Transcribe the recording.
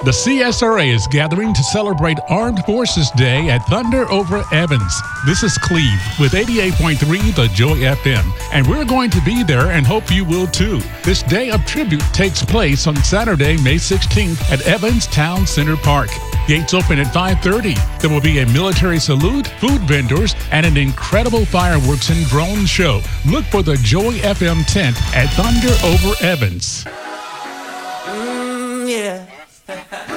The CSRA is gathering to celebrate Armed Forces Day at Thunder over Evans. This is Cleve with 88.3 The Joy FM, and we're going to be there and hope you will too. This day of tribute takes place on Saturday, May 16th at Evans Town Center Park. Gates open at 5:30. There will be a military salute, food vendors, and an incredible fireworks and drone show. Look for the Joy FM tent at Thunder over Evans. Yeah.